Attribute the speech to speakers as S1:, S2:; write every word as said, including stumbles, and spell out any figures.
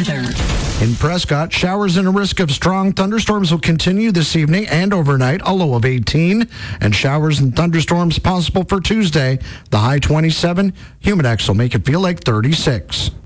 S1: weather.
S2: In Prescott, showers and a risk of strong thunderstorms will continue this evening and overnight, a low of eighteen. And showers and thunderstorms possible for Tuesday, the high twenty-seven. Humidex will make it feel like thirty-six.